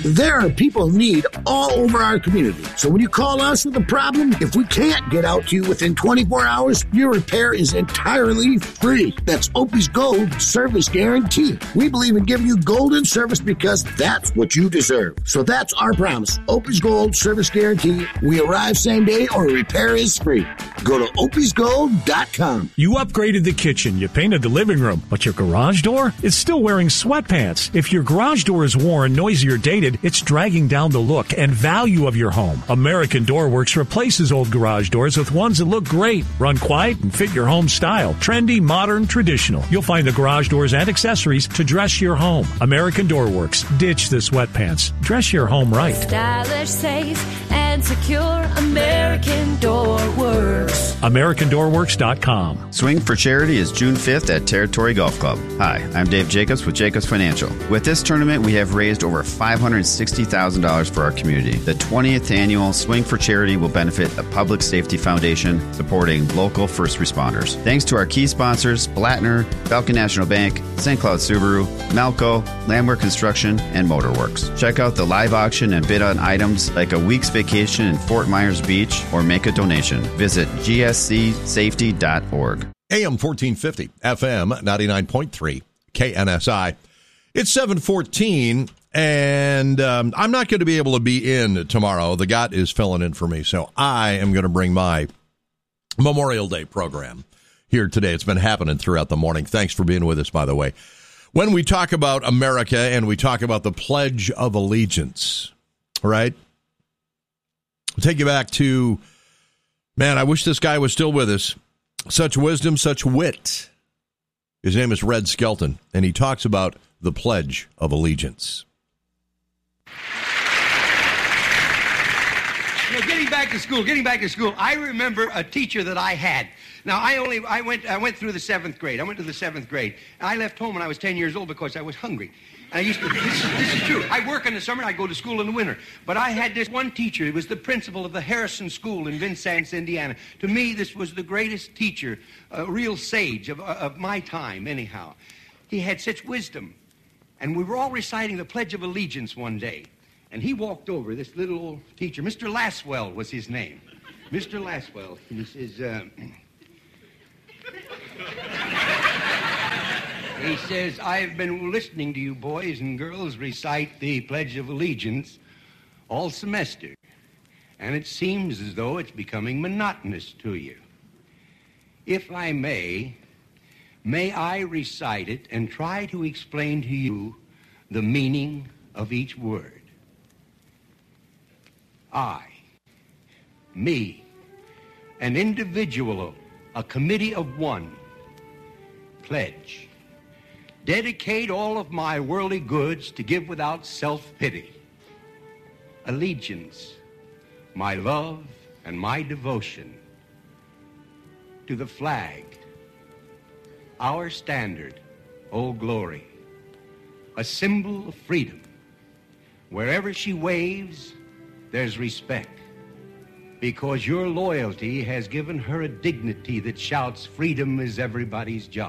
There are people in need all over our community. So when you call us with a problem, if we can't get out to you within 24 hours, your repair is entirely free. That's Opie's Gold Service Guarantee. We believe in giving you golden service because that's what you deserve. So that's our promise. Opie's Gold Service Guarantee. We arrive same day or repair is free. Go to opiesgold.com. You upgraded the kitchen, you painted the living room, but your garage door is still wearing sweatpants. If your garage door is worn, noisy, or dated, it's dragging down the look and value of your home. American Door Works replaces old garage doors with ones that look great, run quiet, and fit your home style. Trendy, modern, traditional. You'll find the garage doors and accessories to dress your home. American Door Works. Ditch the sweatpants. Dress your home right. Stylish, safe, and secure. American Door Works. AmericanDoorWorks.com. Swing for Charity is June 5th at Territory Golf Club. Hi, I'm Dave Jacobs with Jacobs Financial. With this tournament, we have raised over $560,000 for our community. The 20th annual Swing for Charity will benefit the Public Safety Foundation, supporting local first responders. Thanks to our key sponsors, Blattner, Falcon National Bank, St. Cloud Subaru, Malco, Landwehr Construction, and Motorworks. Check out the live auction and bid on items like a week's vacation in Fort Myers Beach or make a donation. Visit gscsafety.org. AM 1450, FM 99.3, KNSI. It's 7:14, and I'm not going to be able to be in tomorrow. The GOT is filling in for me, so I am going to bring my Memorial Day program here today. It's been happening throughout the morning. Thanks for being with us, by the way. When we talk about America and we talk about the Pledge of Allegiance, right? I'll take you back to, man, I wish this guy was still with us. Such wisdom, such wit. His name is Red Skelton, and he talks about the Pledge of Allegiance. Getting back to school, I remember a teacher that I had. Now, I went through the 7th grade. I went to the 7th grade. I left home when I was 10 years old because I was hungry. And I used to, this is true. I work in the summer, I go to school in the winter. But I had this one teacher. He was the principal of the Harrison School in Vincennes, Indiana. To me, this was the greatest teacher, a real sage of my time, anyhow. He had such wisdom. And we were all reciting the Pledge of Allegiance one day. And he walked over, this little old teacher. Mr. Laswell was his name. Mr. Laswell. And he says, he says, I've been listening to you boys and girls recite the Pledge of Allegiance all semester, and it seems as though it's becoming monotonous to you. If I may I recite it and try to explain to you the meaning of each word. I, me, an individual, a committee of one, pledge. Dedicate all of my worldly goods to give without self-pity. Allegiance, my love and my devotion to the flag, our standard, Old Glory, a symbol of freedom. Wherever she waves, there's respect, because your loyalty has given her a dignity that shouts freedom is everybody's job.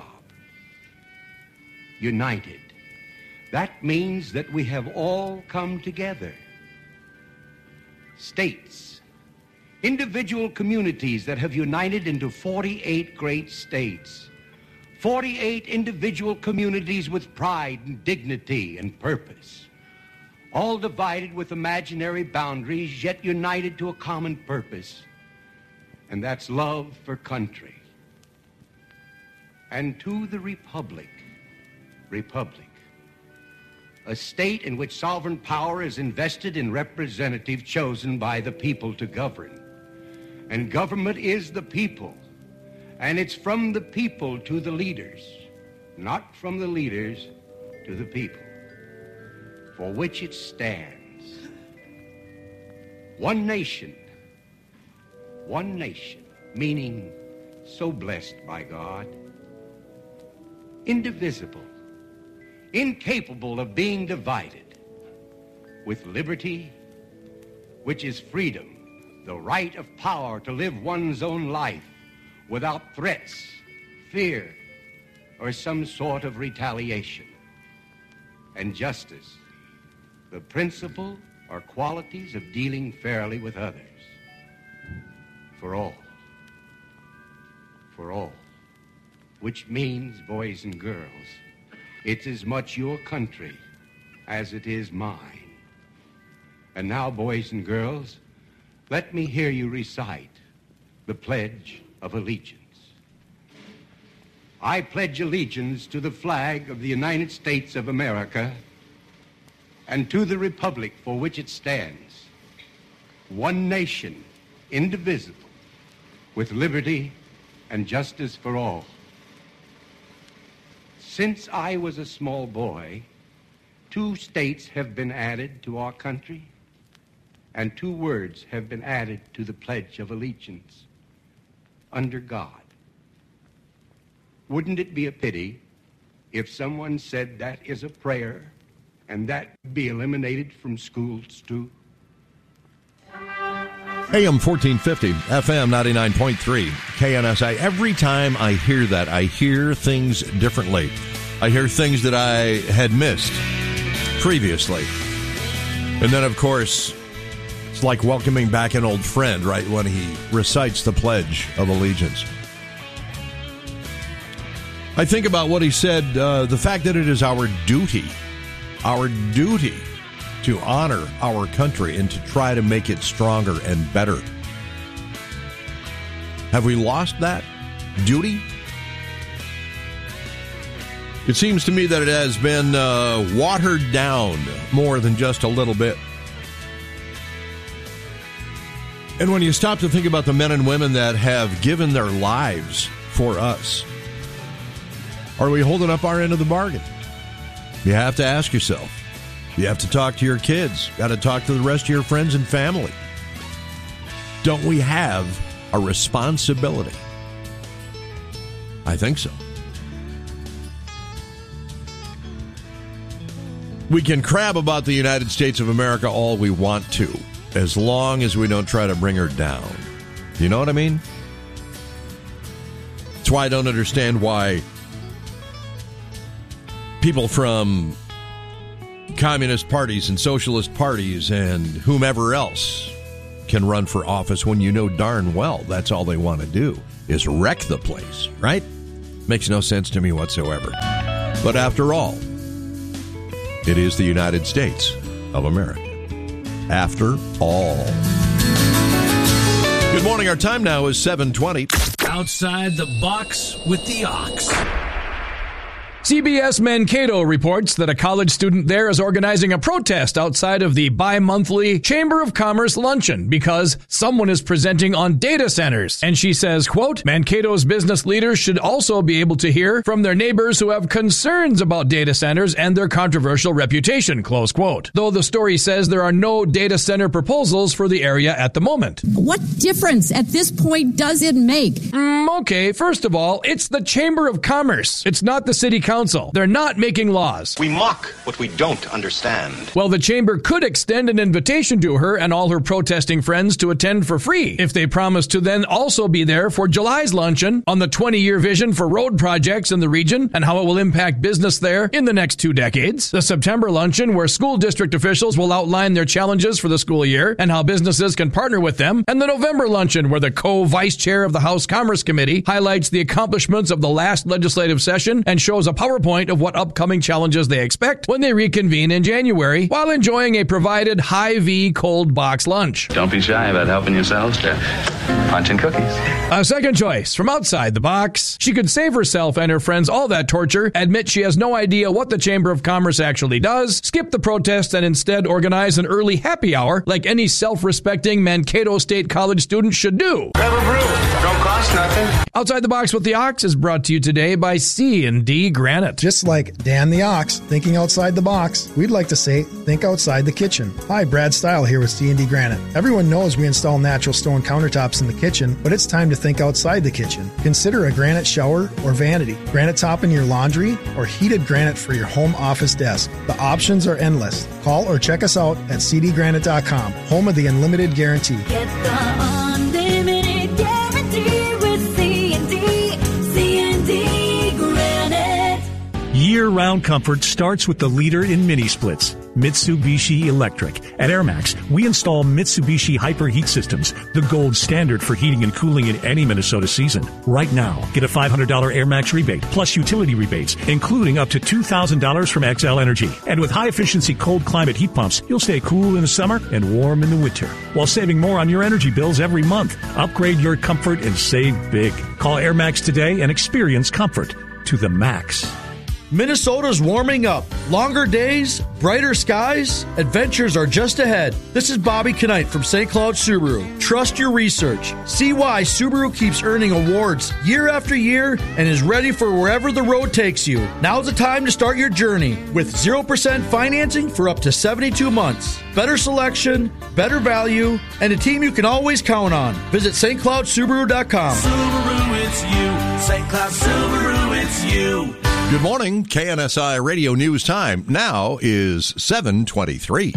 United. That means that we have all come together. States, individual communities that have united into 48 great states. 48 individual communities with pride and dignity and purpose. All divided with imaginary boundaries, yet united to a common purpose. And that's love for country. And to the Republic, a state in which sovereign power is invested in representatives chosen by the people to govern. And government is the people, and it's from the people to the leaders, not from the leaders to the people, for which it stands. One nation, meaning so blessed by God, indivisible, incapable of being divided, with liberty, which is freedom, the right of power to live one's own life without threats, fear, or some sort of retaliation, and justice, the principle or qualities of dealing fairly with others. For all. For all. Which means, boys and girls, it's as much your country as it is mine. And now, boys and girls, let me hear you recite the Pledge of Allegiance. I pledge allegiance to the flag of the United States of America and to the republic for which it stands, one nation, indivisible, with liberty and justice for all. Since I was a small boy, 2 states have been added to our country, and 2 words have been added to the Pledge of Allegiance: under God. Wouldn't it be a pity if someone said that is a prayer and that be eliminated from schools too? AM 1450, FM 99.3, KNSI. Every time I hear that, I hear things differently. I hear things that I had missed previously. And then, of course, it's like welcoming back an old friend, right, when he recites the Pledge of Allegiance. I think about what he said, the fact that it is our duty to honor our country and to try to make it stronger and better. Have we lost that duty? It seems to me that it has been watered down more than just a little bit. And when you stop to think about the men and women that have given their lives for us, are we holding up our end of the bargain? You have to ask yourself. You have to talk to your kids. Got to talk to the rest of your friends and family. Don't we have a responsibility? I think so. We can crab about the United States of America all we want to, as long as we don't try to bring her down. You know what I mean? That's why I don't understand why people from communist parties and socialist parties and whomever else can run for office when you know darn well that's all they want to do is wreck the place, right? Makes no sense to me whatsoever. But after all, it is the United States of America. After all. Good morning. Our time now is 7:20. Outside the box with the Ox. CBS Mankato reports that a college student there is organizing a protest outside of the bi-monthly Chamber of Commerce luncheon because someone is presenting on data centers. And she says, quote, Mankato's business leaders should also be able to hear from their neighbors who have concerns about data centers and their controversial reputation, close quote. Though the story says there are no data center proposals for the area at the moment. What difference at this point does it make? Okay, first of all, it's the Chamber of Commerce. It's not the city council. They're not making laws. We mock what we don't understand. Well, the chamber could extend an invitation to her and all her protesting friends to attend for free if they promise to then also be there for July's luncheon on the 20-year vision for road projects in the region and how it will impact business there in the next 2 decades. The September luncheon, where school district officials will outline their challenges for the school year and how businesses can partner with them. And the November luncheon, where the co-vice chair of the House Commerce Committee highlights the accomplishments of the last legislative session and shows a PowerPoint of what upcoming challenges they expect when they reconvene in January while enjoying a provided Hy-Vee cold box lunch. Don't be shy about helping yourselves to punch and cookies. A second choice from outside the box. She could save herself and her friends all that torture, admit she has no idea what the Chamber of Commerce actually does, skip the protest, and instead organize an early happy hour like any self-respecting Mankato State College student should do. Have a brew. Don't cost nothing. Outside the Box with the Ox is brought to you today by C&D Granite. Just like Dan the Ox, thinking outside the box, we'd like to say, think outside the kitchen. Hi, Brad Stile here with C&D Granite. Everyone knows we install natural stone countertops in the kitchen, but it's time to think outside the kitchen. Consider a granite shower or vanity, granite top in your laundry, or heated granite for your home office desk. The options are endless. Call or check us out at cdgranite.com, home of the unlimited guarantee. Get the unlimited guarantee with C&D Granite. Year-round comfort starts with the leader in mini splits. Mitsubishi Electric. At AirMax, we install Mitsubishi Hyper Heat Systems, the gold standard for heating and cooling in any Minnesota season. Right now, get a $500 AirMax rebate, plus utility rebates, including up to $2,000 from XL Energy. And with high-efficiency cold climate heat pumps, you'll stay cool in the summer and warm in the winter, while saving more on your energy bills every month. Upgrade your comfort and save big. Call AirMax today and experience comfort to the max. Minnesota's warming up. Longer days, brighter skies, adventures are just ahead. This is Bobby Knight from St. Cloud Subaru. Trust your research. See why Subaru keeps earning awards year after year and is ready for wherever the road takes you. Now's the time to start your journey with 0% financing for up to 72 months. Better selection, better value, and a team you can always count on. Visit stcloudsubaru.com. Subaru, it's you. St. Cloud Subaru, it's you. Good morning, KNSI Radio News Time. Now is 7:23.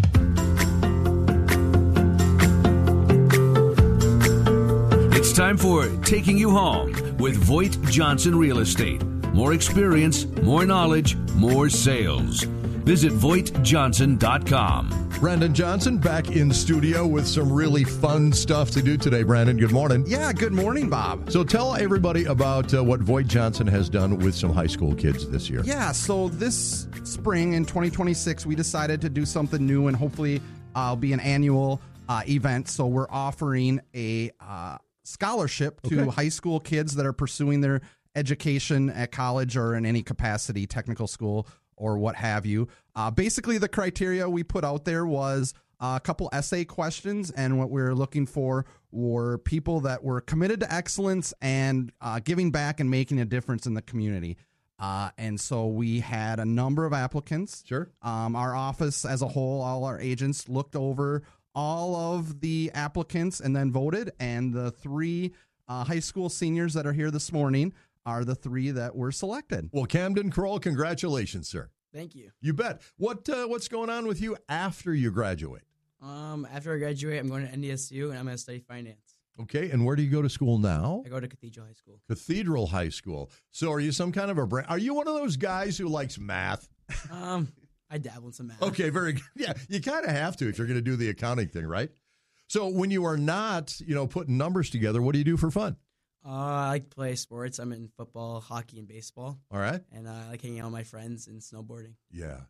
It's time for Taking You Home with Voigt Johnson Real Estate. More experience, more knowledge, more sales. Visit VoigtJohnson.com. Brandon Johnson back in studio with some really fun stuff to do today. Brandon, good morning. Yeah, good morning, Bob. So tell everybody about what Voigt Johnson has done with some high school kids this year. Yeah, so this spring in 2026, we decided to do something new, and hopefully be an annual event. So we're offering a scholarship to high school kids that are pursuing their education at college or in any capacity, technical school or what have you. Basically, the criteria we put out there was a couple essay questions, and what we were looking for were people that were committed to excellence and giving back and making a difference in the community. And so we had a number of applicants. Sure. Our office as a whole, all our agents looked over all of the applicants and then voted, and the three high school seniors that are here this morning are the three that were selected. Well, Camden Kroll, congratulations, sir. Thank you. You bet. What's going on with you after you graduate? After I graduate, I'm going to NDSU, and I'm going to study finance. Okay, and where do you go to school now? I go to Cathedral High School. Cathedral High School. So are you some kind of are you one of those guys who likes math? I dabble in some math. Okay, very good. Yeah, you kind of have to if you're going to do the accounting thing, right? So when you are not, putting numbers together, what do you do for fun? I like to play sports. I'm in football, hockey, and baseball. All right. And I like hanging out with my friends and snowboarding. Yeah.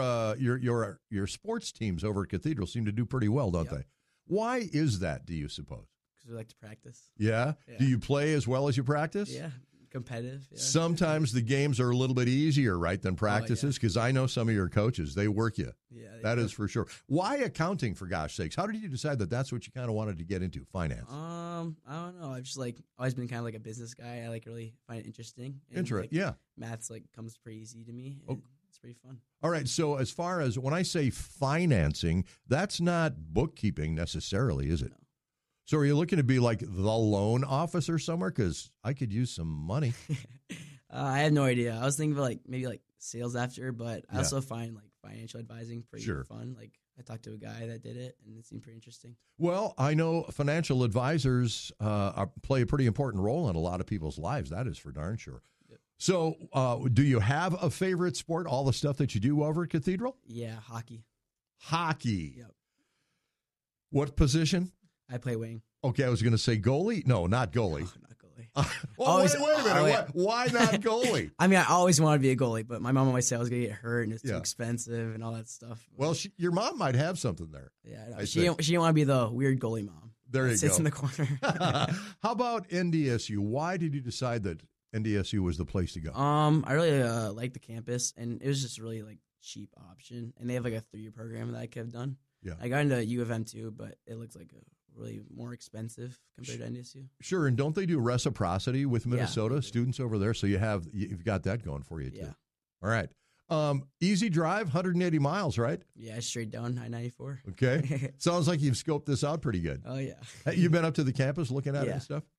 Your sports teams over at Cathedral seem to do pretty well, don't they? Why is that, do you suppose? Because we like to practice. Yeah? Do you play as well as you practice? Yeah. Competitive. Yeah. Sometimes the games are a little bit easier, right, than practices? Because I know some of your coaches, they work you. Yeah. That is for sure. Why accounting, for gosh sakes? How did you decide that that's what you kind of wanted to get into, finance? I don't know. I've just always been kind of like a business guy. I really find it interesting. Interesting. Yeah. Math's comes pretty easy to me. It's pretty fun. All right. So as far as when I say financing, that's not bookkeeping necessarily, is it? No. So are you looking to be like the loan officer somewhere? Because I could use some money. I had no idea. I was thinking of maybe sales after, but I also find financial advising pretty fun. I talked to a guy that did it, and it seemed pretty interesting. Well, I know financial advisors play a pretty important role in a lot of people's lives. That is for darn sure. Yep. So do you have a favorite sport, all the stuff that you do over at Cathedral? Yeah, hockey. Hockey. Yep. What position? I play wing. Okay, I was going to say goalie. No, not goalie. No, not goalie. Wait a minute. Why not goalie? I mean, I always wanted to be a goalie, but my mom always said I was going to get hurt and it's too expensive and all that stuff. Well, your mom might have something there. Yeah, no, she didn't want to be the weird goalie mom. There you go. Sits in the corner. How about NDSU? Why did you decide that NDSU was the place to go? I really liked the campus, and it was just really cheap option. And they have a 3-year program that I could have done. Yeah, I got into U of M too, but it looks like a really more expensive compared to NDSU. Sure, and don't they do reciprocity with Minnesota students over there? So you've got that going for you too. Yeah. All right. Easy drive, 180 miles, right? Yeah, straight down I-94. Okay. Sounds like you've scoped this out pretty good. Oh yeah. You've been up to the campus looking at it and stuff.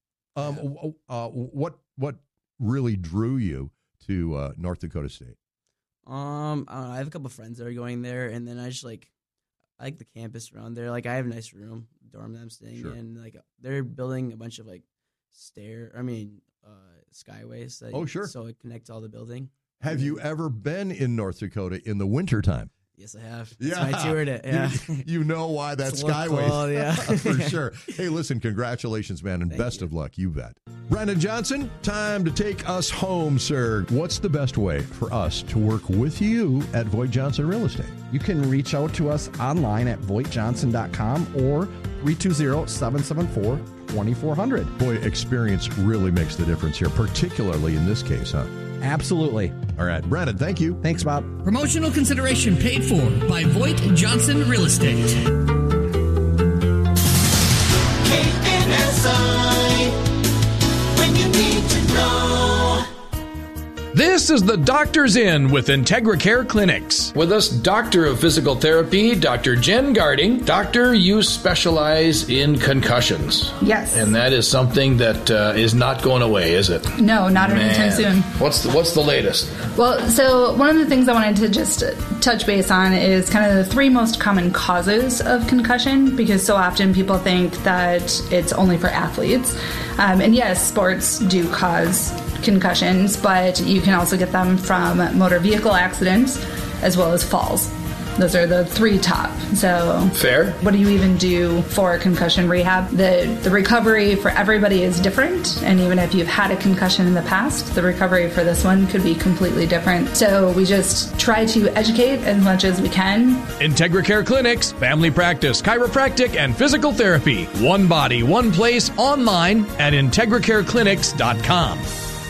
What really drew you to North Dakota State? I don't know. I have a couple of friends that are going there, and then I just I like the campus around there. I have a nice dorm that I'm staying in. They're building a bunch of skyways. So it connects all the building. Have you ever been in North Dakota in the wintertime? Yes, I have. Yeah. I toured it. Yeah. You know why that It's Skyway. cool, yeah. For sure. Hey, listen, congratulations, man, and best of luck. You bet. Brandon Johnson, time to take us home, sir. What's the best way for us to work with you at Voigt Johnson Real Estate? You can reach out to us online at voigtjohnson.com or 320-774-2400. Boy, experience really makes the difference here, particularly in this case, huh? Absolutely. All right, Brandon, thank you. Thanks, Bob. Promotional consideration paid for by Voigt Johnson Real Estate. KNSI, when you need to know. This is the Doctor's In with IntegraCare Clinics. With us, Doctor of Physical Therapy, Dr. Jen Garding. Doctor, you specialize in concussions. Yes. And that is something that is not going away, is it? No, not anytime soon. What's the latest? Well, so one of the things I wanted to just touch base on is kind of the 3 most common causes of concussion, because so often people think that it's only for athletes. And yes, sports do cause concussions, but you can also get them from motor vehicle accidents as well as falls. Those are the 3 top. So fair. What do you even do for concussion rehab? The recovery for everybody is different, and even if you've had a concussion in the past, the recovery for this one could be completely different. So we just try to educate as much as we can. IntegraCare Clinics, family practice, chiropractic, and physical therapy. One body, one place, online at IntegraCareClinics.com.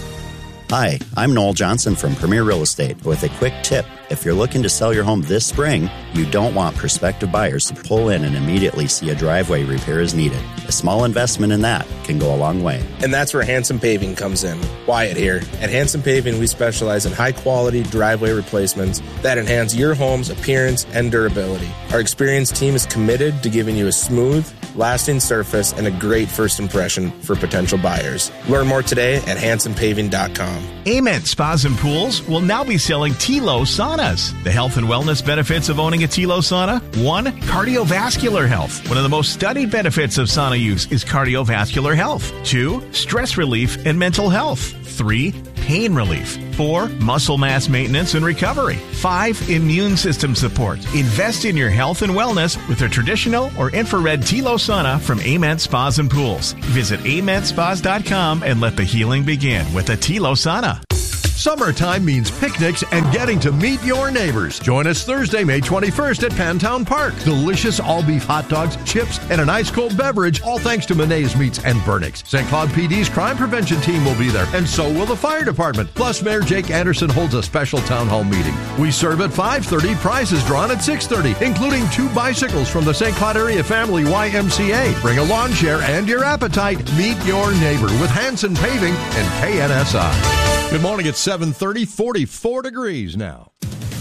Hi, I'm Noel Johnson from Premier Real Estate with a quick tip. If you're looking to sell your home this spring, you don't want prospective buyers to pull in and immediately see a driveway repair is needed. A small investment in that can go a long way. And that's where Hanson Paving comes in. Wyatt here. At Hanson Paving, we specialize in high-quality driveway replacements that enhance your home's appearance and durability. Our experienced team is committed to giving you a smooth, lasting surface and a great first impression for potential buyers. Learn more today at hansonpaving.com. Amen Spas and Pools will now be selling Tilo saunas. The health and wellness benefits of owning a Tilo sauna: 1, cardiovascular health. One of the most studied benefits of sauna use is cardiovascular health. 2, stress relief and mental health. 3, pain relief. 4, muscle mass maintenance and recovery. 5, immune system support. Invest in your health and wellness with a traditional or infrared Tilo sauna from Amen Spas and Pools. Visit AmenSpas.com and let the healing begin with a Tilo sauna. Summertime means picnics and getting to meet your neighbors. Join us Thursday, May 21st at Pantown Park. Delicious all-beef hot dogs, chips, and an ice-cold beverage, all thanks to Monet's Meats and Burnix. St. Cloud PD's crime prevention team will be there, and so will the fire department. Plus, Mayor Jake Anderson holds a special town hall meeting. We serve at 5:30, prizes drawn at 6:30, including 2 bicycles from the St. Cloud Area Family YMCA. Bring a lawn chair and your appetite. Meet your neighbor with Hanson Paving and KNSI. Good morning. It's 7:30, 44 degrees now.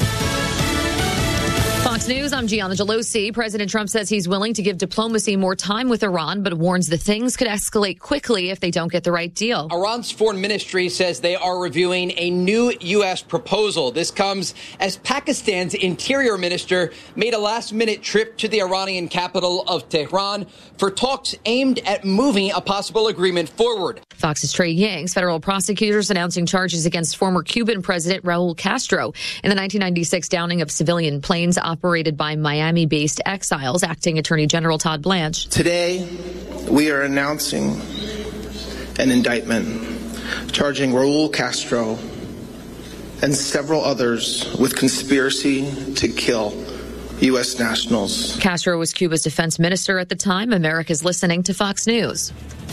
Fox News, I'm Gianna Gelosi. President Trump says he's willing to give diplomacy more time with Iran, but warns that things could escalate quickly if they don't get the right deal. Iran's foreign ministry says they are reviewing a new U.S. proposal. This comes as Pakistan's interior minister made a last-minute trip to the Iranian capital of Tehran for talks aimed at moving a possible agreement forward. Fox's Trey Yings, federal prosecutors announcing charges against former Cuban President Raul Castro in the 1996 downing of civilian planes operated by Miami-based exiles. Acting Attorney General Todd Blanche. Today, we are announcing an indictment charging Raul Castro and several others with conspiracy to kill U.S. nationals. Castro was Cuba's defense minister at the time. America's listening to Fox News.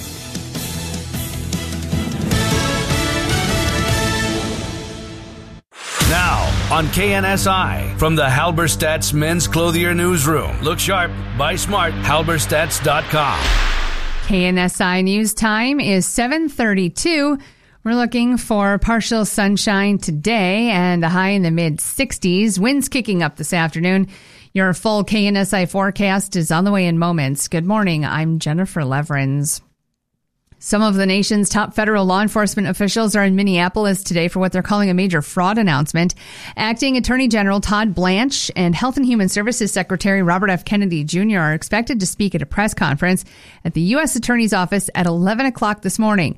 Now, on KNSI, from the Halberstadt's Men's Clothier Newsroom. Look sharp, buy smart, halberstadts.com. KNSI News Time is 7:32. We're looking for partial sunshine today and a high in the mid-60s. Winds kicking up this afternoon. Your full KNSI forecast is on the way in moments. Good morning. I'm Jennifer Leverins. Some of the nation's top federal law enforcement officials are in Minneapolis today for what they're calling a major fraud announcement. Acting Attorney General Todd Blanche and Health and Human Services Secretary Robert F. Kennedy Jr. are expected to speak at a press conference at the U.S. Attorney's Office at 11 o'clock this morning.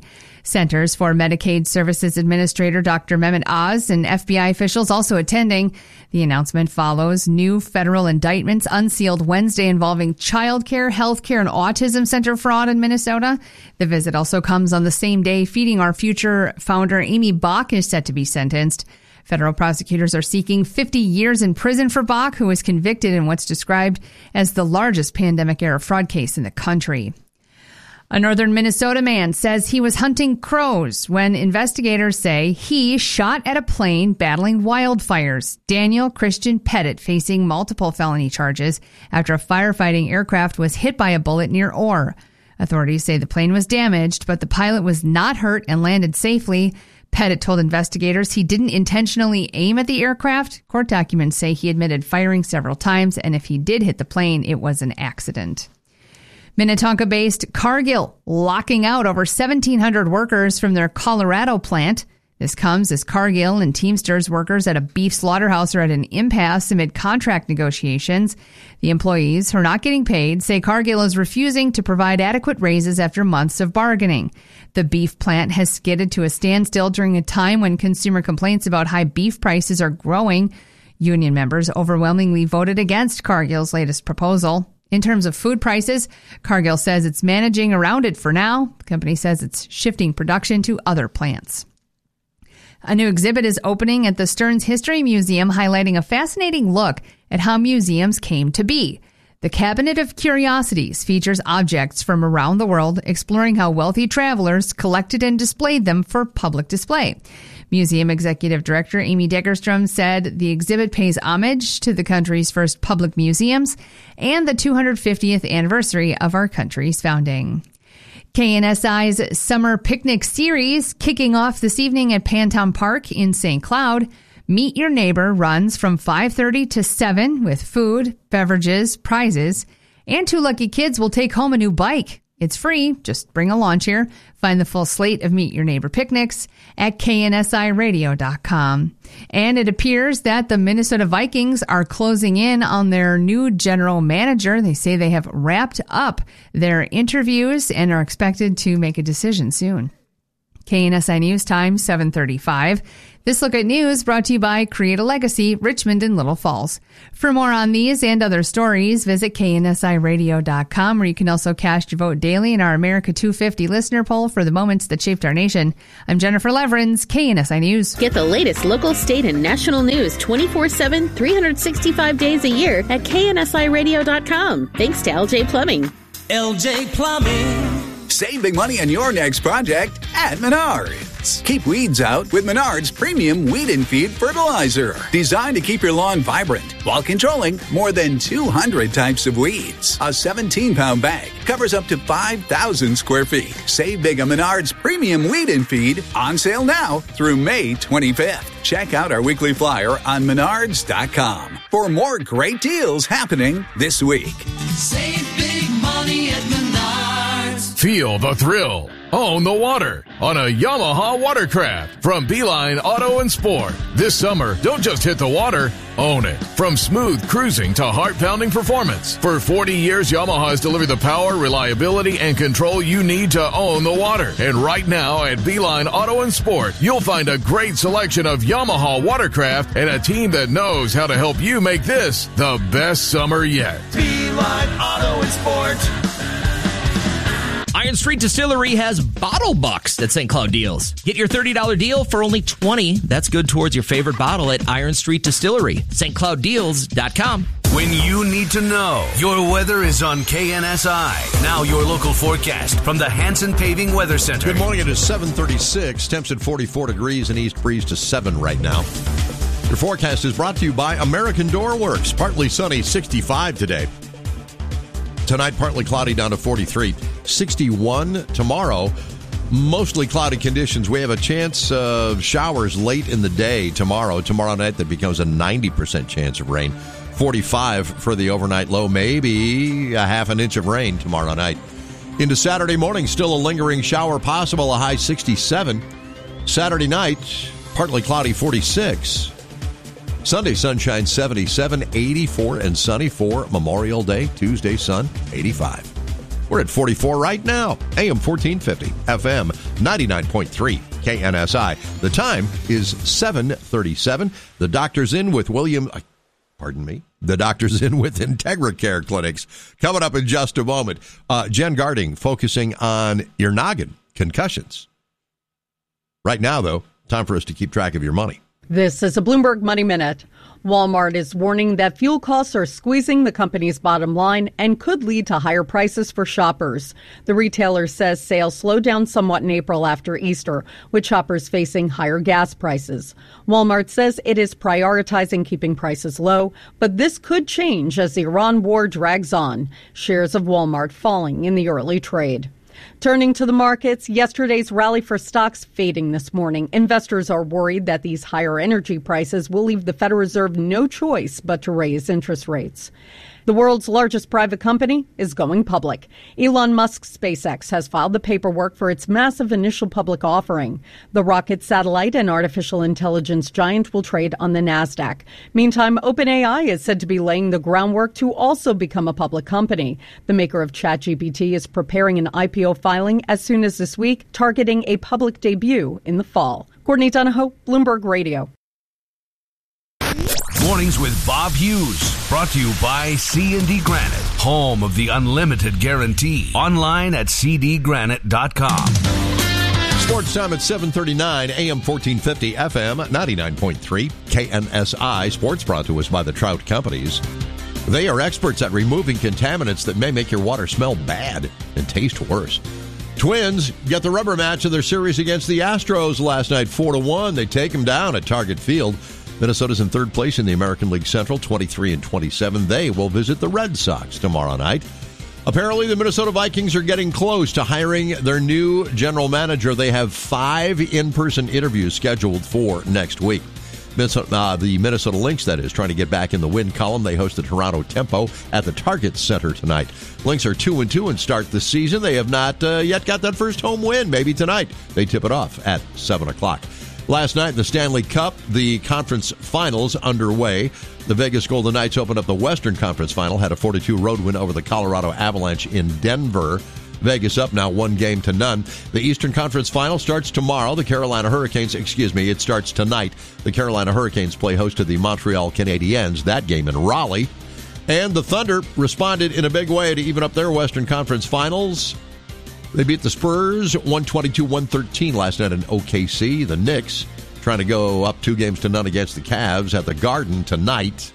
Centers for Medicaid Services Administrator Dr. Mehmet Oz and FBI officials also attending. The announcement follows new federal indictments unsealed Wednesday involving childcare, healthcare, and autism center fraud in Minnesota. The visit also comes on the same day Feeding Our Future founder Amy Bach is set to be sentenced. Federal prosecutors are seeking 50 years in prison for Bach, who was convicted in what's described as the largest pandemic-era fraud case in the country. A northern Minnesota man says he was hunting crows when investigators say he shot at a plane battling wildfires. Daniel Christian Pettit facing multiple felony charges after a firefighting aircraft was hit by a bullet near Orr. Authorities say the plane was damaged, but the pilot was not hurt and landed safely. Pettit told investigators he didn't intentionally aim at the aircraft. Court documents say he admitted firing several times, and if he did hit the plane, it was an accident. Minnetonka-based Cargill locking out over 1,700 workers from their Colorado plant. This comes as Cargill and Teamsters workers at a beef slaughterhouse are at an impasse amid contract negotiations. The employees, who are not getting paid, say Cargill is refusing to provide adequate raises after months of bargaining. The beef plant has skidded to a standstill during a time when consumer complaints about high beef prices are growing. Union members overwhelmingly voted against Cargill's latest proposal. In terms of food prices, Cargill says it's managing around it for now. The company says it's shifting production to other plants. A new exhibit is opening at the Stearns History Museum, highlighting a fascinating look at how museums came to be. The Cabinet of Curiosities features objects from around the world, exploring how wealthy travelers collected and displayed them for public display. Museum Executive Director Amy Degerstrom said the exhibit pays homage to the country's first public museums and the 250th anniversary of our country's founding. KNSI's Summer Picnic Series kicking off this evening at Pantom Park in St. Cloud. Meet Your Neighbor runs from 5:30 to 7 with food, beverages, prizes, and 2 lucky kids will take home a new bike. It's free. Just bring a lawn chair. Find the full slate of Meet Your Neighbor picnics at KNSIRadio.com. And it appears that the Minnesota Vikings are closing in on their new general manager. They say they have wrapped up their interviews and are expected to make a decision soon. KNSI News Time, 7:35. This look at news brought to you by Create a Legacy, Richmond and Little Falls. For more on these and other stories, visit KNSIRadio.com, where you can also cast your vote daily in our America 250 listener poll for the moments that shaped our nation. I'm Jennifer Leverins, KNSI News. Get the latest local, state, and national news 24/7, 365 days a year at KNSIRadio.com. Thanks to LJ Plumbing. LJ Plumbing. Save big money on your next project at Menards. Keep weeds out with Menards Premium Weed and Feed Fertilizer. Designed to keep your lawn vibrant while controlling more than 200 types of weeds. A 17-pound bag covers up to 5,000 square feet. Save big on Menards Premium Weed and Feed, on sale now through May 25th. Check out our weekly flyer on Menards.com for more great deals happening this week. Save big money at Menards. Feel the thrill. Own the water on a Yamaha watercraft from Beeline Auto and Sport. This summer, don't just hit the water, own it. From smooth cruising to heart-pounding performance, for 40 years, Yamaha has delivered the power, reliability, and control you need to own the water. And right now at Beeline Auto and Sport, you'll find a great selection of Yamaha watercraft and a team that knows how to help you make this the best summer yet. Beeline Auto and Sport. Iron Street Distillery has Bottle Bucks at St. Cloud Deals. Get your $30 deal for only $20. That's good towards your favorite bottle at Iron Street Distillery. StCloudDeals.com. When you need to know, your weather is on KNSI. Now your local forecast from the Hanson Paving Weather Center. Good morning. It is 7:36. Temps at 44 degrees and east breeze to 7 right now. Your forecast is brought to you by American Door Works. Partly sunny, 65 today. Tonight, partly cloudy down to 43. 61 tomorrow. Mostly cloudy conditions. We have a chance of showers late in the day tomorrow. Tomorrow night, that becomes a 90% chance of rain. 45 for the overnight low. Maybe a half an inch of rain tomorrow night. Into Saturday morning, still a lingering shower possible, a high 67. Saturday night, partly cloudy, 46. Sunday, sunshine, 77, 84, and sunny for Memorial Day. Tuesday, sun, 85. We're at 44 right now. AM 1450, FM 99.3, KNSI. The time is 7:37. The doctor's in with The doctor's in with Integra Care Clinics. Coming up in just a moment. Jen Garding focusing on your noggin, concussions. Right now, though, time for us to keep track of your money. This is a Bloomberg Money Minute. Walmart is warning that fuel costs are squeezing the company's bottom line and could lead to higher prices for shoppers. The retailer says sales slowed down somewhat in April after Easter, with shoppers facing higher gas prices. Walmart says it is prioritizing keeping prices low, but this could change as the Iran war drags on. Shares of Walmart falling in the early trade. Turning to the markets, yesterday's rally for stocks fading this morning. Investors are worried that these higher energy prices will leave the Federal Reserve no choice but to raise interest rates. The world's largest private company is going public. Elon Musk's SpaceX has filed the paperwork for its massive initial public offering. The rocket, satellite, and artificial intelligence giant will trade on the NASDAQ. Meantime, OpenAI is said to be laying the groundwork to also become a public company. The maker of ChatGPT is preparing an IPO filing as soon as this week, targeting a public debut in the fall. Courtney Donahoe, Bloomberg Radio. Mornings with Bob Hughes, brought to you by C&D Granite, home of the unlimited guarantee. Online at cdgranite.com. Sports time at 7:39, AM 1450, FM 99.3, KNSI. Sports brought to us by the Trout Companies. They are experts at removing contaminants that may make your water smell bad and taste worse. Twins get the rubber match of their series against the Astros last night, 4-1. They take them down at Target Field. Minnesota's in third place in the American League Central, 23-27. They will visit the Red Sox tomorrow night. Apparently, the Minnesota Vikings are getting close to hiring their new general manager. They have 5 in-person interviews scheduled for next week. The Minnesota Lynx, that is, trying to get back in the win column. They host the Toronto Tempo at the Target Center tonight. Lynx are 2-2 and start the season. They have not yet got that first home win. Maybe tonight. They tip it off at 7 o'clock. Last night in the Stanley Cup, the conference finals underway. The Vegas Golden Knights opened up the Western Conference Final, had a 4-2 road win over the Colorado Avalanche in Denver. Vegas up now 1-0. The Eastern Conference Final starts tomorrow. The Carolina Hurricanes, it starts tonight. The Carolina Hurricanes play host to the Montreal Canadiens, that game in Raleigh. And the Thunder responded in a big way to even up their Western Conference Finals. They beat the Spurs 122-113 last night in OKC. The Knicks trying to go up 2-0 against the Cavs at the Garden tonight.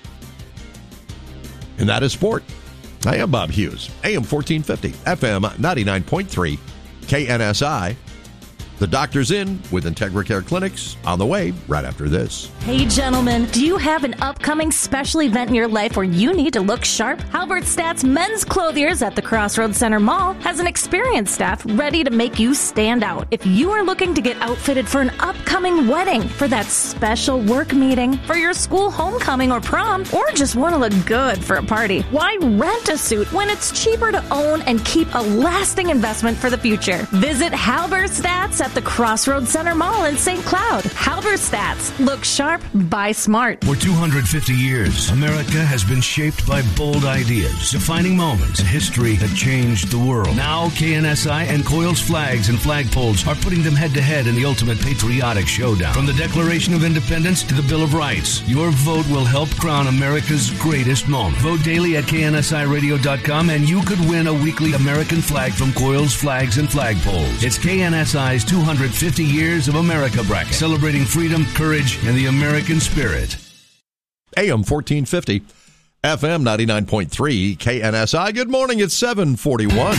And that is sport. I am Bob Hughes, AM 1450, FM 99.3, KNSI. The doctor's in with Integra Care Clinics on the way right after this. Hey, gentlemen, do you have an upcoming special event in your life where you need to look sharp? Halberstadt's Men's Clothiers at the Crossroads Center Mall has an experienced staff ready to make you stand out. If you are looking to get outfitted for an upcoming wedding, for that special work meeting, for your school homecoming or prom, or just want to look good for a party, why rent a suit when it's cheaper to own and keep a lasting investment for the future? Visit Halberstadt's at the Crossroads Center Mall in St. Cloud. Halberstadt's. Look sharp, buy smart. For 250 years, America has been shaped by bold ideas, defining moments in history that changed the world. Now, KNSI and Coils Flags and Flagpoles are putting them head-to-head in the ultimate patriotic showdown. From the Declaration of Independence to the Bill of Rights, your vote will help crown America's greatest moment. Vote daily at KNSIRadio.com and you could win a weekly American flag from Coils Flags and Flagpoles. It's KNSI's 250 Years of America bracket, celebrating freedom, courage, and the American spirit. AM 1450, FM 99.3, KNSI. Good morning, it's 7:41.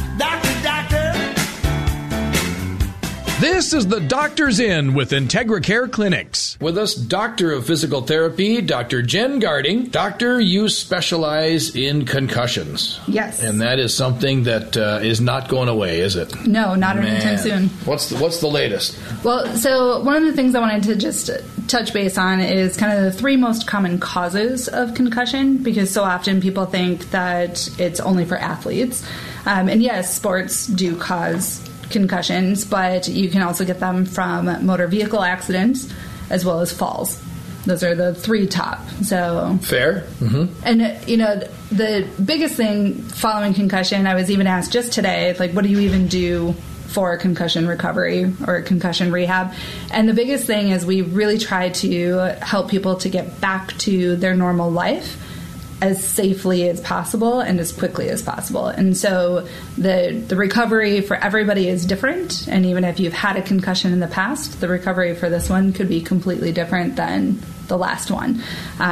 This is the Doctor's In with Integra Care Clinics. With us, Doctor of Physical Therapy, Dr. Jen Garding. Doctor, you specialize in concussions. Yes. And that is something that is not going away, is it? No, not anytime soon. What's the latest? Well, so one of the things I wanted to just touch base on is kind of the 3 most common causes of concussion, because so often people think that it's only for athletes. And yes, sports do cause concussions, but you can also get them from motor vehicle accidents as well as falls. Those are the 3 top. So fair. Mm-hmm. And, the biggest thing following concussion, I was even asked just today, like, what do you even do for concussion recovery or concussion rehab? And the biggest thing is we really try to help people to get back to their normal life as safely as possible and as quickly as possible. And so the recovery for everybody is different. And even if you've had a concussion in the past, the recovery for this one could be completely different than the last one.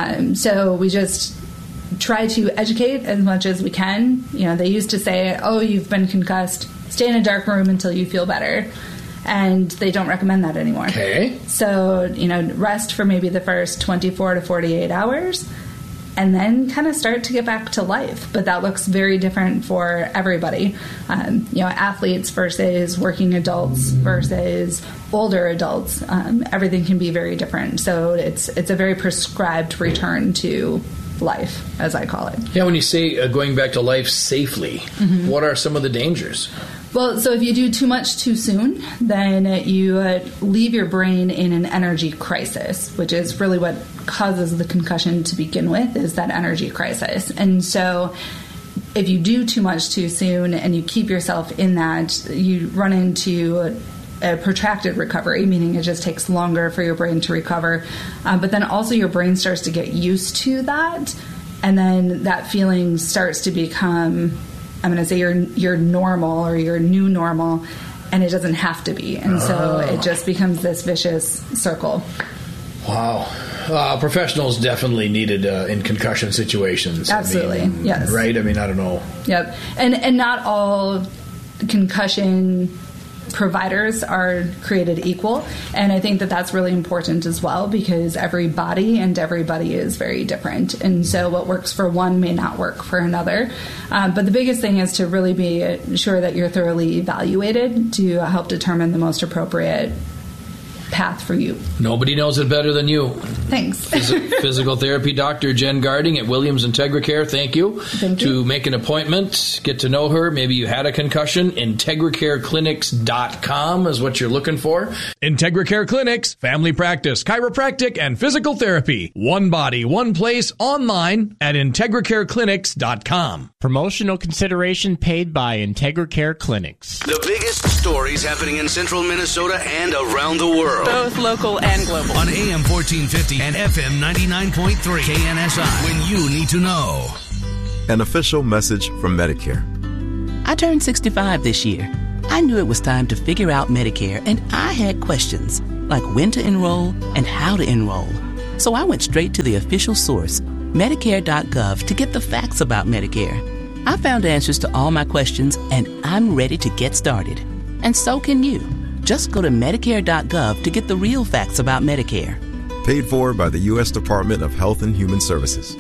So we just try to educate as much as we can. They used to say, oh, you've been concussed, stay in a dark room until you feel better. And they don't recommend that anymore. Okay. So, rest for maybe the first 24 to 48 hours and then kind of start to get back to life. But that looks very different for everybody. Athletes versus working adults versus older adults, everything can be very different. So it's a very prescribed return to life, as I call it. Yeah, when you say going back to life safely, what are some of the dangers? Well, so if you do too much too soon, then you leave your brain in an energy crisis, which is really what causes the concussion to begin with, is that energy crisis. And so if you do too much too soon and you keep yourself in that, you run into a protracted recovery, meaning it just takes longer for your brain to recover. But then also your brain starts to get used to that, and then that feeling starts to become, I'm going to say, your normal or your new normal, and it doesn't have to be. And so it just becomes this vicious circle. Wow. Professionals definitely needed in concussion situations. Absolutely, yes. Right? I don't know. Yep. And not all concussion providers are created equal, and I think that that's really important as well, because every body and everybody is very different, and so what works for one may not work for another. But the biggest thing is to really be sure that you're thoroughly evaluated to help determine the most appropriate path for you. Nobody knows it better than you. Thanks. Physical therapy doctor Jen Garding at Williams IntegraCare. Thank you. Thank you. To make an appointment, get to know her. Maybe you had a concussion. IntegraCareClinics.com is what you're looking for. IntegraCare Clinics, family practice, chiropractic, and physical therapy. One body, one place, online at IntegraCareClinics.com. Promotional consideration paid by IntegraCare Clinics. The biggest stories happening in central Minnesota and around the world. Both local and global. On AM 1450 and FM 99.3 KNSI. When you need to know. An official message from Medicare. I turned 65 this year. I knew it was time to figure out Medicare, and I had questions like when to enroll and how to enroll. So I went straight to the official source, Medicare.gov, to get the facts about Medicare. I found answers to all my questions, and I'm ready to get started. And so can you. Just go to Medicare.gov to get the real facts about Medicare. Paid for by the U.S. Department of Health and Human Services.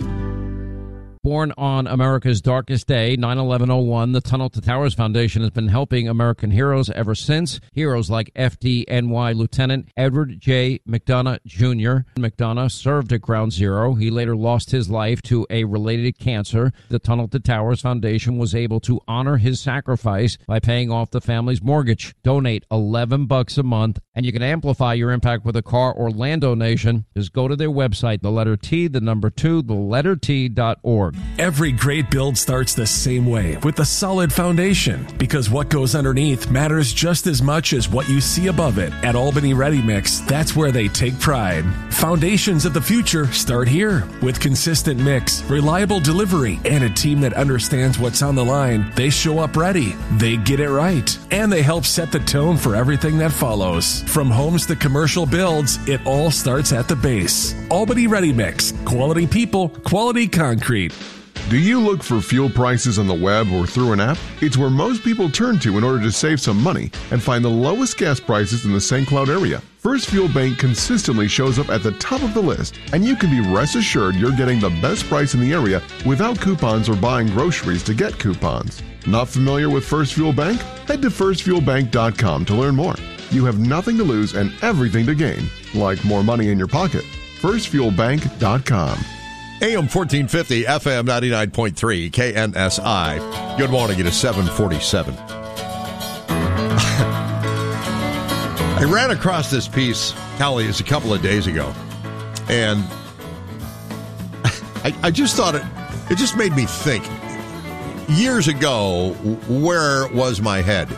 Born on America's darkest day, 9/11/01, the Tunnel to Towers Foundation has been helping American heroes ever since. Heroes like FDNY Lieutenant Edward J. McDonough Jr. McDonough served at Ground Zero. He later lost his life to a related cancer. The Tunnel to Towers Foundation was able to honor his sacrifice by paying off the family's mortgage. Donate $11 a month, and you can amplify your impact with a car or land donation. Just go to their website, the letter T, the number 2, the letter T.org. Every great build starts the same way, with a solid foundation, because what goes underneath matters just as much as what you see above it. At Albany Ready Mix, that's where they take pride. Foundations of the future start here. With consistent mix, reliable delivery, and a team that understands what's on the line, they show up ready, they get it right, and they help set the tone for everything that follows. From homes to commercial builds, it all starts at the base. Albany Ready Mix, quality people, quality concrete. Do you look for fuel prices on the web or through an app? It's where most people turn to in order to save some money and find the lowest gas prices in the St. Cloud area. First Fuel Bank consistently shows up at the top of the list, and you can be rest assured you're getting the best price in the area without coupons or buying groceries to get coupons. Not familiar with First Fuel Bank? Head to firstfuelbank.com to learn more. You have nothing to lose and everything to gain, like more money in your pocket. firstfuelbank.com. AM 1450, FM 99.3, KNSI. Good morning. It is 7:47. I ran across this piece, Callie, a couple of days ago. And I just thought it just made me think. Years ago, where was my head?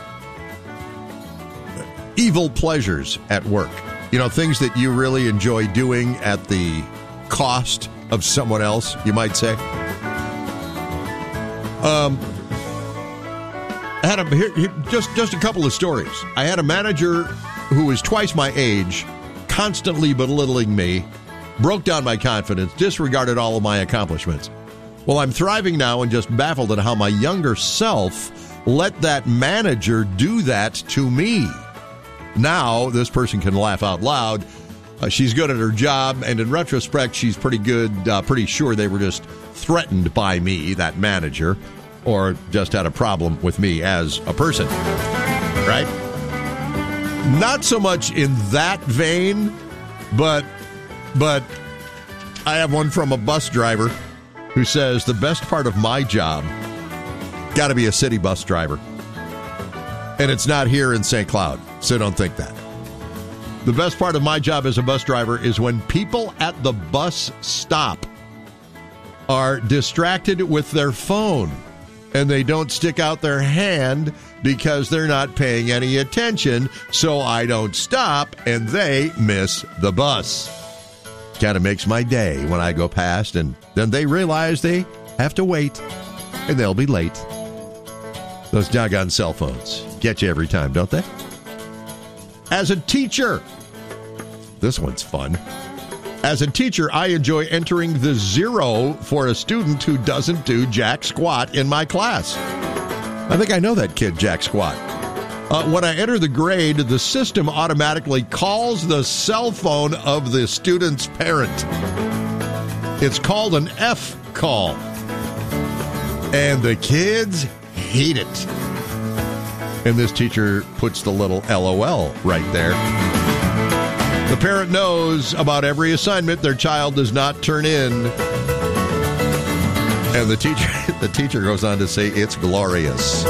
Evil pleasures at work. Things that you really enjoy doing at the cost of someone else, you might say. I had just a couple of stories. I had a manager who was twice my age, constantly belittling me, broke down my confidence, disregarded all of my accomplishments. Well, I'm thriving now and just baffled at how my younger self let that manager do that to me. Now, this person can laugh out loud. She's good at her job, and in retrospect, she's pretty sure they were just threatened by me, that manager, or just had a problem with me as a person, right? Not so much in that vein, but I have one from a bus driver who says the best part of my job got to be a city bus driver. And it's not here in St. Cloud, so don't think that. The best part of my job as a bus driver is when people at the bus stop are distracted with their phone and they don't stick out their hand because they're not paying any attention, so I don't stop and they miss the bus. Kind of makes my day when I go past and then they realize they have to wait and they'll be late. Those doggone cell phones get you every time, don't they? As a teacher, this one's fun. As a teacher, I enjoy entering the zero for a student who doesn't do jack squat in my class. I think I know that kid, jack squat. When I enter the grade, the system automatically calls the cell phone of the student's parent. It's called an F call. And the kids hate it. And this teacher puts the little LOL right there. The parent knows about every assignment their child does not turn in. And the teacher goes on to say it's glorious.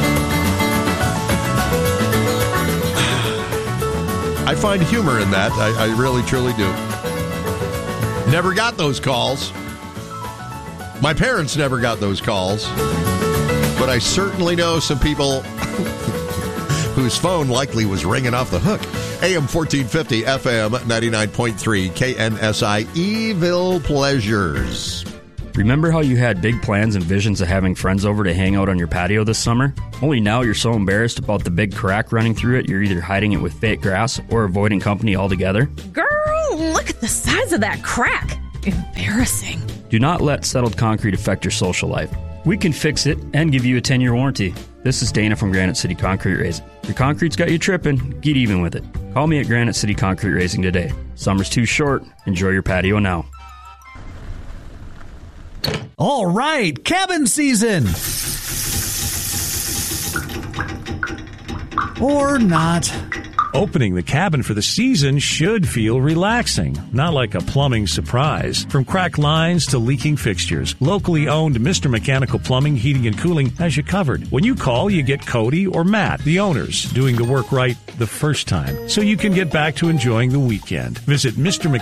I find humor in that. I really, truly do. Never got those calls. My parents never got those calls. But I certainly know some people whose phone likely was ringing off the hook. AM 1450, FM 99.3, KNSI, Evil Pleasures. Remember how you had big plans and visions of having friends over to hang out on your patio this summer? Only now you're so embarrassed about the big crack running through it, you're either hiding it with fake grass or avoiding company altogether? Girl, look at the size of that crack. Embarrassing. Do not let settled concrete affect your social life. We can fix it and give you a 10-year warranty. This is Dana from Granite City Concrete Raising. Your concrete's got you tripping, get even with it. Call me at Granite City Concrete Raising today. Summer's too short. Enjoy your patio now. All right, cabin season. Or not. Opening the cabin for the season should feel relaxing, not like a plumbing surprise. From cracked lines to leaking fixtures, locally owned Mr. Mechanical Plumbing, Heating, and Cooling has you covered. When you call, you get Cody or Matt, the owners, doing the work right the first time, so you can get back to enjoying the weekend. Visit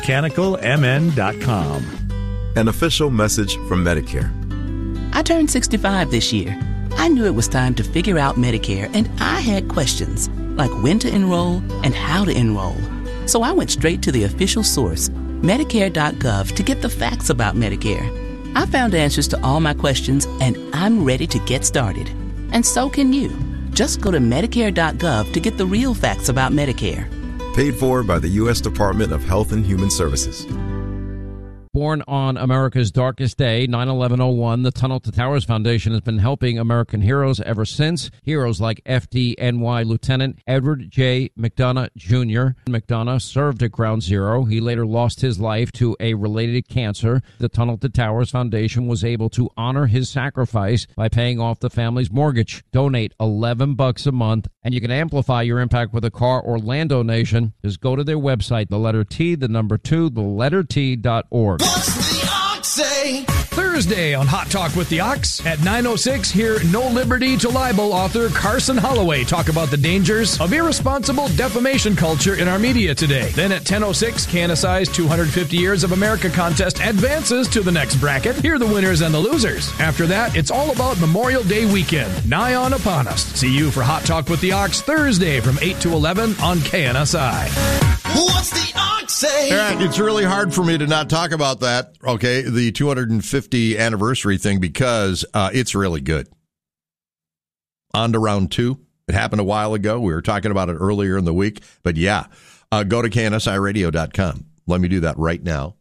MrMechanicalMN.com. An official message from Medicare. I turned 65 this year. I knew it was time to figure out Medicare, and I had questions, like when to enroll and how to enroll. So I went straight to the official source, Medicare.gov, to get the facts about Medicare. I found answers to all my questions, and I'm ready to get started. And so can you. Just go to Medicare.gov to get the real facts about Medicare. Paid for by the U.S. Department of Health and Human Services. Born on America's darkest day, 9/11/01, the Tunnel to Towers Foundation has been helping American heroes ever since. Heroes like FDNY Lieutenant Edward J. McDonough Jr. McDonough served at Ground Zero. He later lost his life to a related cancer. The Tunnel to Towers Foundation was able to honor his sacrifice by paying off the family's mortgage. Donate $11 a month, and you can amplify your impact with a car or land donation. Just go to their website, the letter T, the number 2, the letter T.org. What's the odds? Oxy. Thursday on Hot Talk with the Ox at 9:06, hear No Liberty to Libel author Carson Holloway talk about the dangers of irresponsible defamation culture in our media today. Then at 10:06, KNSI's 250 Years of America contest advances to the next bracket. Hear the winners and the losers. After that, it's all about Memorial Day weekend, nigh on upon us. See you for Hot Talk with the Ox Thursday from 8 to 11 on KNSI. What's the Ox say? Yeah, it's really hard for me to not talk about that, okay, the 250 anniversary thing, because it's really good. On to round 2. It happened a while ago. We were talking about it earlier in the week. But yeah, go to KNSIRadio.com. Let me do that right now.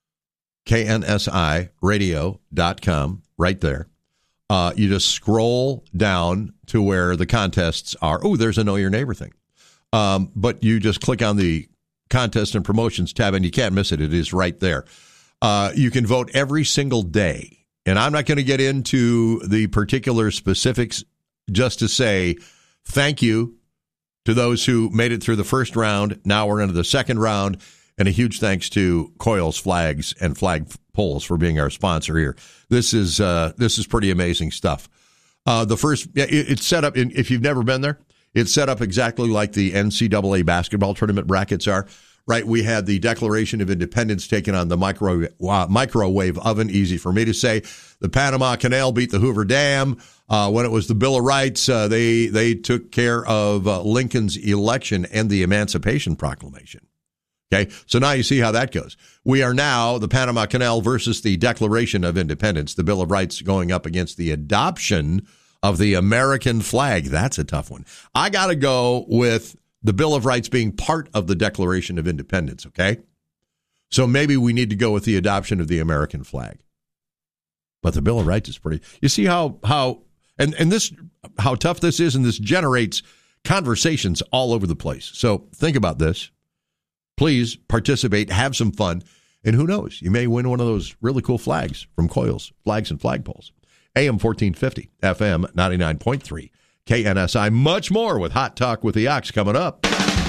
KNSIRadio.com, right there. You just scroll down to where the contests are. Oh, there's a Know Your Neighbor thing. But you just click on the contest and promotions tab, and you can't miss it. It is right there. You can vote every single day. And I'm not going to get into the particular specifics, just to say thank you to those who made it through the first round. Now we're into the second round. And a huge thanks to Coils Flags and Flag Poles for being our sponsor here. This is pretty amazing stuff. It's set up, if you've never been there, it's set up exactly like the NCAA basketball tournament brackets are, right? We had the Declaration of Independence taken on the microwave oven. Easy for me to say. The Panama Canal beat the Hoover Dam. When it was the Bill of Rights, they took care of Lincoln's election and the Emancipation Proclamation. Okay, so now you see how that goes. We are now the Panama Canal versus the Declaration of Independence, the Bill of Rights going up against the adoption of the American flag. That's a tough one. I got to go with the Bill of Rights being part of the Declaration of Independence, okay? So maybe we need to go with the adoption of the American flag. But the Bill of Rights is pretty... You see how tough this is, and this generates conversations all over the place. So think about this. Please participate, have some fun, and who knows, you may win one of those really cool flags from Coils, Flags and Flagpoles. AM 1450, FM 99.3, KNSI. Much more with Hot Talk with the Ox coming up.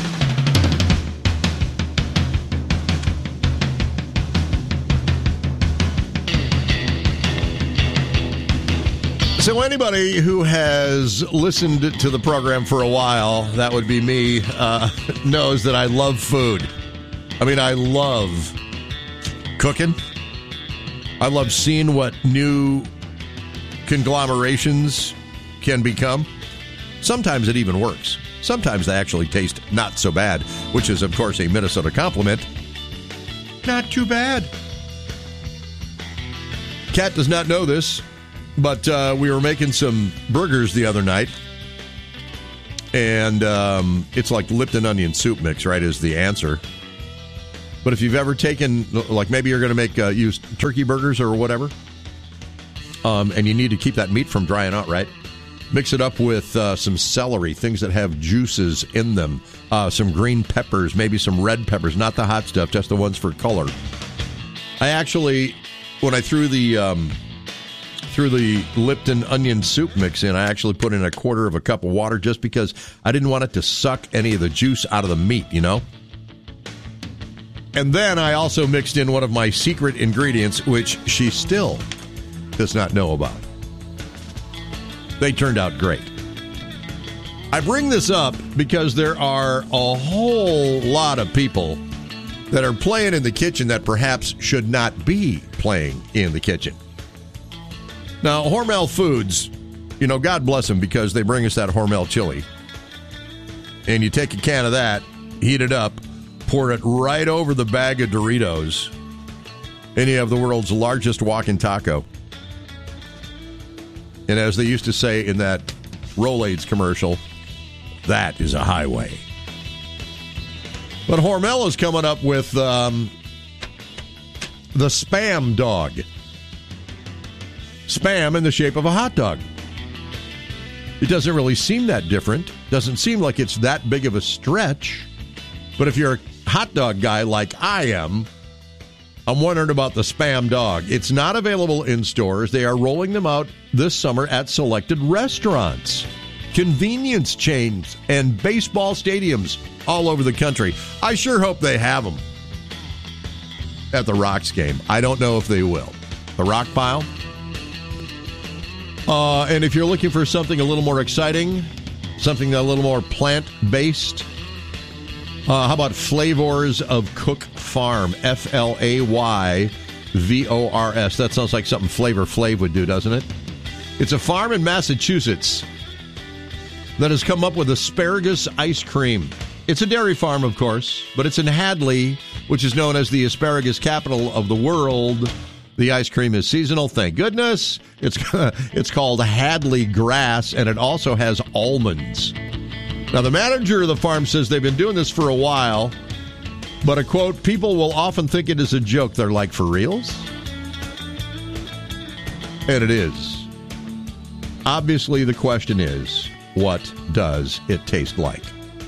So anybody who has listened to the program for a while, that would be me, knows that I love food. I mean, I love cooking. I love seeing what new conglomerations can become. Sometimes it even works. Sometimes they actually taste not so bad, which is, of course, a Minnesota compliment. Not too bad. Kat does not know this, but we were making some burgers the other night, and it's like Lipton onion soup mix, right, is the answer. But if you've ever taken, like maybe you're going to make use turkey burgers or whatever, and you need to keep that meat from drying out, right? Mix it up with some celery, things that have juices in them, some green peppers, maybe some red peppers, not the hot stuff, just the ones for color. I actually, when I threw the Lipton onion soup mix in, I actually put in 1/4 cup of water just because I didn't want it to suck any of the juice out of the meat, you know? And then I also mixed in one of my secret ingredients, which she still does not know about. They turned out great. I bring this up because there are a whole lot of people that are playing in the kitchen that perhaps should not be playing in the kitchen. Now, Hormel Foods, you know, God bless them, because they bring us that Hormel chili. And you take a can of that, heat it up, pour it right over the bag of Doritos, and you have the world's largest walking taco. And as they used to say in that Rolaids commercial, that is a highway. But Hormel is coming up with the Spam Dog. Spam in the shape of a hot dog. It doesn't really seem that different. Doesn't seem like it's that big of a stretch. But if you're a hot dog guy like I am, I'm wondering about the Spam Dog. It's not available in stores. They are rolling them out this summer at selected restaurants, convenience chains, and baseball stadiums all over the country. I sure hope they have them at the Rocks game. I don't know if they will. the rock pile. And if you're looking for something a little more exciting, something a little more plant-based, how about Flavors of Cook Farm? Flayvors. That sounds like something Flavor Flav would do, doesn't it? It's a farm in Massachusetts that has come up with asparagus ice cream. It's a dairy farm, of course, but it's in Hadley, which is known as the asparagus capital of the world. The ice cream is seasonal, thank goodness. It's called Hadley Grass, and it also has almonds. Now, the manager of the farm says they've been doing this for a while, but a quote, people will often think it is a joke. They're like, for reals? And it is. Obviously, the question is, what does it taste like?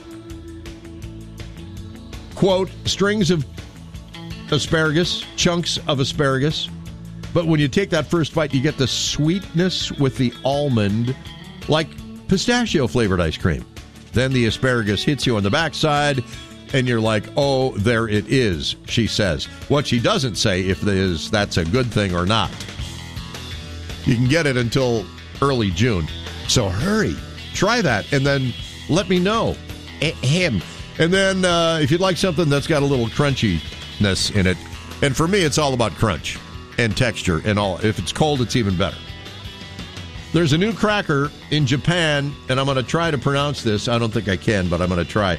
Quote, strings of asparagus, chunks of asparagus, but when you take that first bite, you get the sweetness with the almond, like pistachio-flavored ice cream. Then the asparagus hits you on the backside, and you're like, oh, there it is, she says. What she doesn't say if that's a good thing or not. You can get it until early June. So hurry. Try that, and then let me know. And then if you'd like something that's got a little crunchiness in it, and for me, it's all about crunch and texture and all. If it's cold, it's even better. There's a new cracker in Japan, and I'm going to try to pronounce this. I don't think I can, but I'm going to try.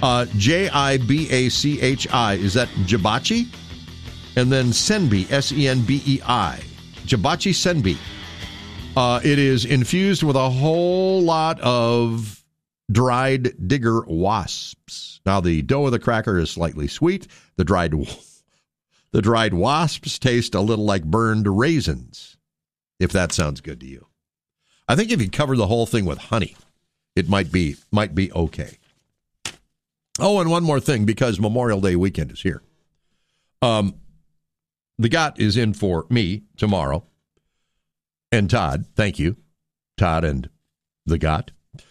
Jibachi. Is that Jibachi? And then Senbei, Senbei. Jibachi Senbei. It is infused with a whole lot of dried digger wasps. Now, the dough of the cracker is slightly sweet. The dried wasps taste a little like burned raisins, if that sounds good to you. I think if you cover the whole thing with honey, it might be okay. Oh, and one more thing, because Memorial Day weekend is here. The GOT is in for me tomorrow. And Todd, thank you, Todd and the GOT.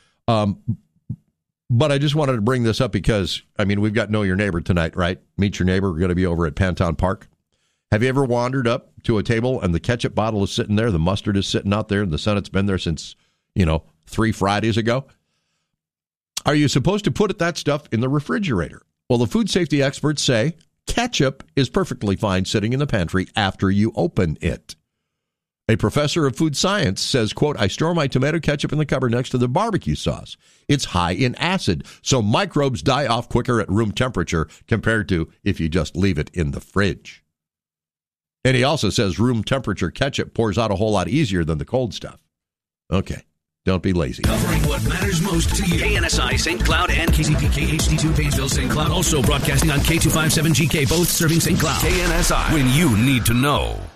But I just wanted to bring this up because, I mean, we've got Know Your Neighbor tonight, right? Meet Your Neighbor. We're going to be over at Pantown Park. Have you ever wandered up to a table and the ketchup bottle is sitting there, the mustard is sitting out there, and the Senate's been there since, 3 Fridays ago? Are you supposed to put that stuff in the refrigerator? Well, the food safety experts say ketchup is perfectly fine sitting in the pantry after you open it. A professor of food science says, quote, I store my tomato ketchup in the cupboard next to the barbecue sauce. It's high in acid, so microbes die off quicker at room temperature compared to if you just leave it in the fridge. And he also says room temperature ketchup pours out a whole lot easier than the cold stuff. Okay, don't be lazy. Covering what matters most to you. KNSI St. Cloud and KCPK HD2 Painesville St. Cloud. Also broadcasting on K257GK, both serving St. Cloud. KNSI, when you need to know.